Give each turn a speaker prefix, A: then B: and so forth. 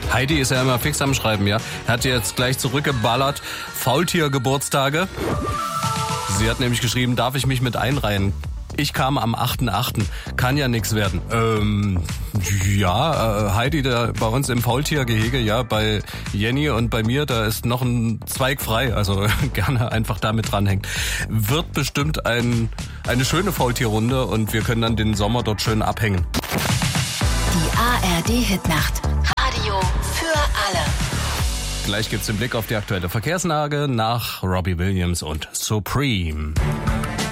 A: Heidi ist ja immer fix am Schreiben, ja. Hat jetzt gleich zurückgeballert. Faultier-Geburtstage. Sie hat nämlich geschrieben, darf ich mich mit einreihen? Ich kam am 8.8. Kann ja nix werden. Heidi, da bei uns im Faultiergehege, ja, bei Jenny und bei mir, da ist noch ein Zweig frei. Also gerne einfach damit dranhängen. Wird bestimmt eine schöne Faultierrunde und wir können dann den Sommer dort schön abhängen.
B: Die ARD-Hitnacht. Radio für alle.
A: Gleich gibt's den Blick auf die aktuelle Verkehrslage nach Robbie Williams und Supreme.